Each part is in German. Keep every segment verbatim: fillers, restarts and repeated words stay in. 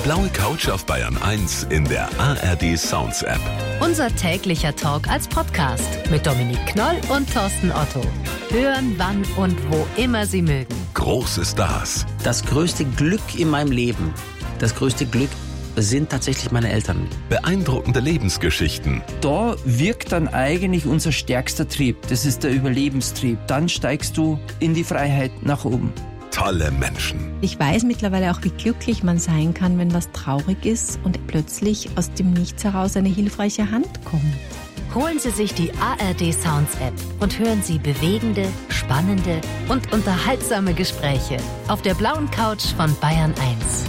blaue Couch auf Bayern eins in der A R D Sounds App. Unser täglicher Talk als Podcast mit Dominik Knoll und Thorsten Otto. Hören, wann und wo immer Sie mögen. Große Stars. Das größte Glück in meinem Leben, das größte Glück sind tatsächlich meine Eltern. Beeindruckende Lebensgeschichten. Da wirkt dann eigentlich unser stärkster Trieb. Das ist der Überlebenstrieb. Dann steigst du in die Freiheit nach oben. Tolle Menschen. Ich weiß mittlerweile auch, wie glücklich man sein kann, wenn was traurig ist und plötzlich aus dem Nichts heraus eine hilfreiche Hand kommt. Holen Sie sich die A R D Sounds App und hören Sie bewegende, spannende und unterhaltsame Gespräche auf der blauen Couch von Bayern eins.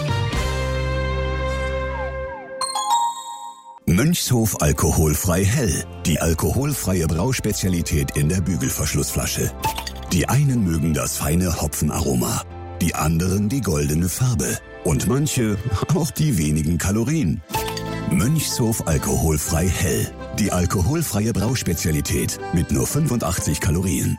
Mönchshof alkoholfrei hell. Die alkoholfreie Brauspezialität in der Bügelverschlussflasche. Die einen mögen das feine Hopfenaroma, die anderen die goldene Farbe und manche auch die wenigen Kalorien. Mönchshof alkoholfrei hell. Die alkoholfreie Brauspezialität mit nur fünfundachtzig Kalorien.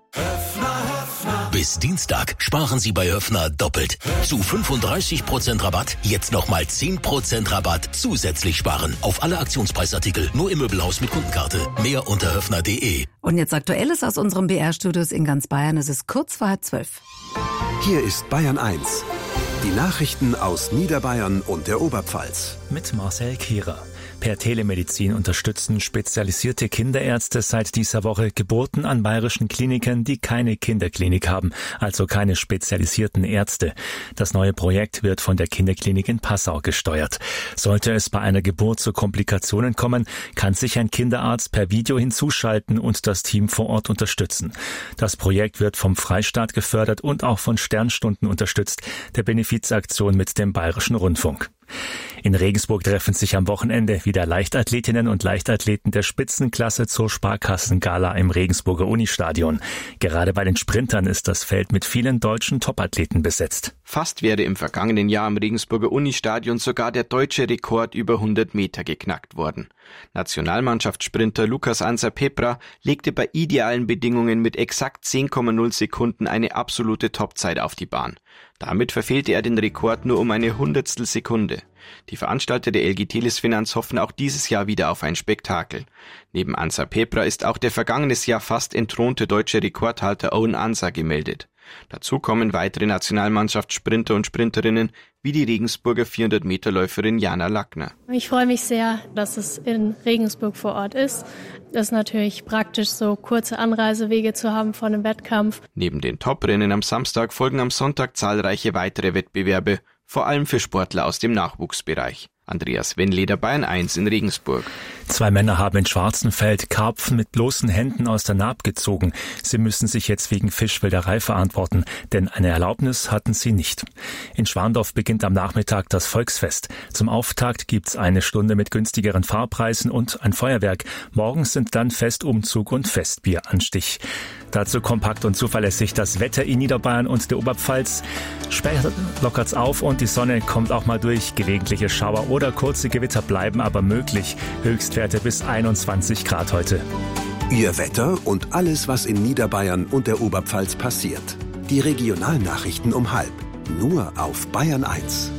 Bis Dienstag sparen Sie bei Höffner doppelt. Zu fünfunddreißig Prozent Rabatt, jetzt nochmal zehn Prozent Rabatt zusätzlich sparen. Auf alle Aktionspreisartikel, nur im Möbelhaus mit Kundenkarte. Mehr unter höffner punkt de. Und jetzt Aktuelles aus unserem B R-Studios in ganz Bayern. Es ist kurz vor halb zwölf. Hier ist Bayern eins. Die Nachrichten aus Niederbayern und der Oberpfalz. Mit Marcel Kierer. Per Telemedizin unterstützen spezialisierte Kinderärzte seit dieser Woche Geburten an bayerischen Kliniken, die keine Kinderklinik haben, also keine spezialisierten Ärzte. Das neue Projekt wird von der Kinderklinik in Passau gesteuert. Sollte es bei einer Geburt zu Komplikationen kommen, kann sich ein Kinderarzt per Video hinzuschalten und das Team vor Ort unterstützen. Das Projekt wird vom Freistaat gefördert und auch von Sternstunden unterstützt, der Benefizaktion mit dem Bayerischen Rundfunk. In Regensburg treffen sich am Wochenende wieder Leichtathletinnen und Leichtathleten der Spitzenklasse zur Sparkassengala im Regensburger Unistadion. Gerade bei den Sprintern ist das Feld mit vielen deutschen Topathleten besetzt. Fast wäre im vergangenen Jahr am Regensburger Unistadion sogar der deutsche Rekord über hundert Meter geknackt worden. Nationalmannschaftssprinter Lukas Ansa-Pepra legte bei idealen Bedingungen mit exakt zehn Komma null Sekunden eine absolute Topzeit auf die Bahn. Damit verfehlte er den Rekord nur um eine Hundertstel Sekunde. Die Veranstalter der L G Telisfinanz hoffen auch dieses Jahr wieder auf ein Spektakel. Neben Ansa-Pepra ist auch der vergangenes Jahr fast entthronte deutsche Rekordhalter Owen Ansa gemeldet. Dazu kommen weitere Nationalmannschaftssprinter und Sprinterinnen wie die Regensburger vierhundert-Meter-Läuferin Jana Lackner. Ich freue mich sehr, dass es in Regensburg vor Ort ist. Das ist natürlich praktisch, so kurze Anreisewege zu haben vor einem Wettkampf. Neben den Top-Rennen am Samstag folgen am Sonntag zahlreiche weitere Wettbewerbe, vor allem für Sportler aus dem Nachwuchsbereich. Andreas Wennleder, Bayern eins in Regensburg. Zwei Männer haben in Schwarzenfeld Karpfen mit bloßen Händen aus der Naab gezogen. Sie müssen sich jetzt wegen Fischwilderei verantworten, denn eine Erlaubnis hatten sie nicht. In Schwandorf beginnt am Nachmittag das Volksfest. Zum Auftakt gibt's eine Stunde mit günstigeren Fahrpreisen und ein Feuerwerk. Morgens sind dann Festumzug und Festbieranstich. Dazu kompakt und zuverlässig das Wetter in Niederbayern und der Oberpfalz. Später lockert's auf und die Sonne kommt auch mal durch. Gelegentliche Schauer oder kurze Gewitter bleiben aber möglich. Höchstwerte bis einundzwanzig Grad heute. Ihr Wetter und alles, was in Niederbayern und der Oberpfalz passiert. Die Regionalnachrichten um halb. Nur auf Bayern eins.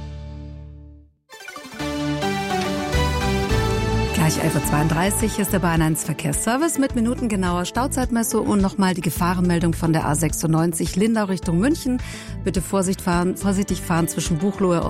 Gleich elf Uhr zweiunddreißig ist der Bayern eins Verkehrsservice mit minutengenauer Stauzeitmessung und nochmal die Gefahrenmeldung von der A sechsundneunzig Lindau Richtung München. Bitte Vorsicht fahren, vorsichtig fahren zwischen Buchloe